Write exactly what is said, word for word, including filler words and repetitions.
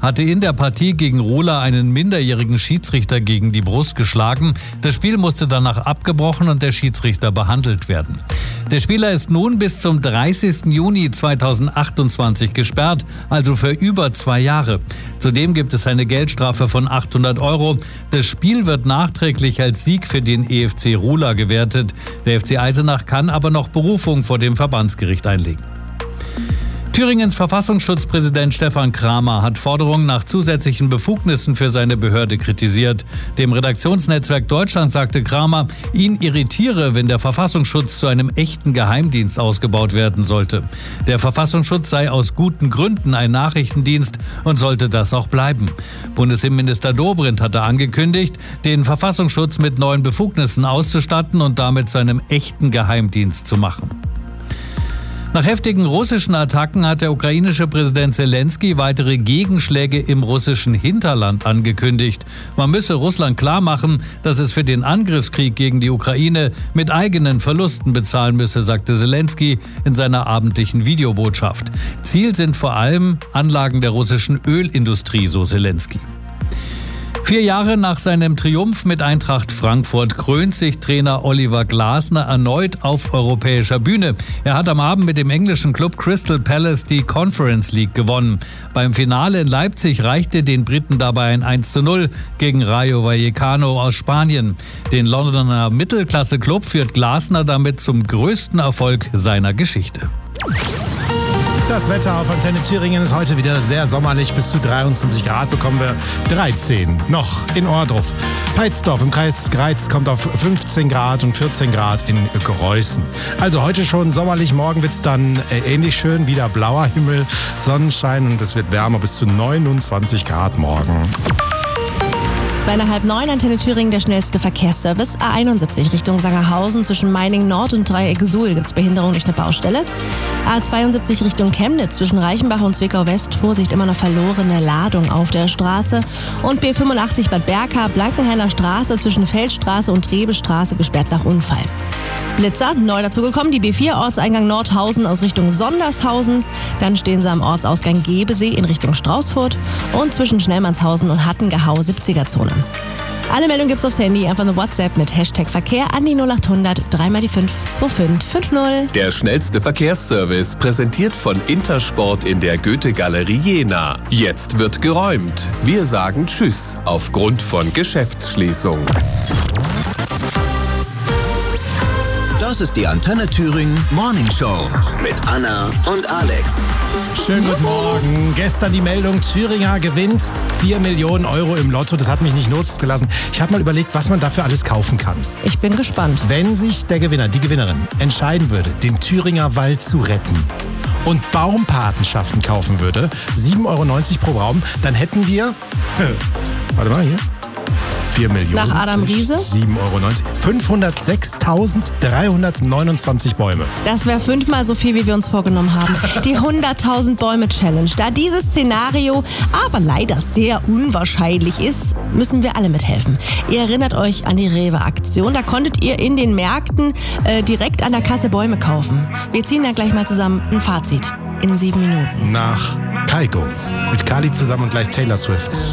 hatte in der Partie gegen Rula einen minderjährigen Schiedsrichter gegen die Brust geschlagen. Das Spiel musste danach abgebrochen und der Schiedsrichter behandelt werden. Der Spieler ist nun bis zum dreißigsten Juni zweitausendachtundzwanzig gesperrt, also für über zwei Jahre. Zudem gibt es eine Geldstrafe von achthundert Euro. Das Spiel wird nachträglich als Sieg für den E F C Rula gewertet. Der F C Eisenach kann aber noch Berufung vor dem Verbandsgericht einlegen. Thüringens Verfassungsschutzpräsident Stefan Kramer hat Forderungen nach zusätzlichen Befugnissen für seine Behörde kritisiert. Dem Redaktionsnetzwerk Deutschland sagte Kramer, ihn irritiere, wenn der Verfassungsschutz zu einem echten Geheimdienst ausgebaut werden sollte. Der Verfassungsschutz sei aus guten Gründen ein Nachrichtendienst und sollte das auch bleiben. Bundesinnenminister Dobrindt hatte angekündigt, den Verfassungsschutz mit neuen Befugnissen auszustatten und damit zu einem echten Geheimdienst zu machen. Nach heftigen russischen Attacken hat der ukrainische Präsident Zelensky weitere Gegenschläge im russischen Hinterland angekündigt. Man müsse Russland klarmachen, dass es für den Angriffskrieg gegen die Ukraine mit eigenen Verlusten bezahlen müsse, sagte Zelensky in seiner abendlichen Videobotschaft. Ziel sind vor allem Anlagen der russischen Ölindustrie, so Zelensky. Vier Jahre nach seinem Triumph mit Eintracht Frankfurt krönt sich Trainer Oliver Glasner erneut auf europäischer Bühne. Er hat am Abend mit dem englischen Club Crystal Palace die Conference League gewonnen. Beim Finale in Leipzig reichte den Briten dabei ein eins zu null gegen Rayo Vallecano aus Spanien. Den Londoner Mittelklasse-Club führt Glasner damit zum größten Erfolg seiner Geschichte. Das Wetter auf Antenne Thüringen ist heute wieder sehr sommerlich. Bis zu dreiundzwanzig Grad bekommen wir dreizehn noch in Ohrdruf. Peitzdorf im Kreis Greiz kommt auf fünfzehn Grad und vierzehn Grad in Greußen. Also heute schon sommerlich, morgen wird es dann ähnlich schön. Wieder blauer Himmel, Sonnenschein und es wird wärmer bis zu neunundzwanzig Grad morgen. Zweieinhalb neun, Antenne Thüringen, der schnellste Verkehrsservice. A einundsiebzig Richtung Sangerhausen zwischen Meiningen Nord und Dreieck Suhl gibt es Behinderung durch eine Baustelle. A zweiundsiebzig Richtung Chemnitz zwischen Reichenbach und Zwickau West. Vorsicht, immer noch verlorene Ladung auf der Straße. Und B fünfundachtzig Bad Berka, Blankenhainer Straße zwischen Feldstraße und Trebestraße gesperrt nach Unfall. Blitzer, neu dazugekommen, die B vier Ortseingang Nordhausen aus Richtung Sondershausen. Dann stehen sie am Ortsausgang Gebesee in Richtung Straußfurt und zwischen Schnellmannshausen und Hattengehau siebziger Zone. Alle Meldungen gibt's aufs Handy, einfach eine WhatsApp mit Hashtag Verkehr an die null acht hundert drei mal die fünf zwei fünf fünf null. Der schnellste Verkehrsservice, präsentiert von Intersport in der Goethe-Galerie Jena. Jetzt wird geräumt. Wir sagen Tschüss aufgrund von Geschäftsschließung. Das ist die Antenne Thüringen Morning Show mit Anna und Alex. Schönen guten Morgen. Gestern die Meldung, Thüringer gewinnt vier Millionen Euro im Lotto. Das hat mich nicht losgelassen. Ich habe mal überlegt, was man dafür alles kaufen kann. Ich bin gespannt. Wenn sich der Gewinner, die Gewinnerin entscheiden würde, den Thüringer Wald zu retten und Baumpatenschaften kaufen würde, sieben Euro neunzig pro Baum, dann hätten wir, warte mal hier, vier Millionen. Nach Adam Riese? sieben Euro neunzig. fünfhundertsechstausenddreihundertneunundzwanzig Bäume. Das wäre fünfmal so viel, wie wir uns vorgenommen haben. Die hunderttausend Bäume Challenge. Da dieses Szenario aber leider sehr unwahrscheinlich ist, müssen wir alle mithelfen. Ihr erinnert euch an die Rewe-Aktion. Da konntet ihr in den Märkten äh, direkt an der Kasse Bäume kaufen. Wir ziehen da gleich mal zusammen ein Fazit in sieben Minuten. Nach Kaiko. Mit Kali zusammen und gleich Taylor Swift.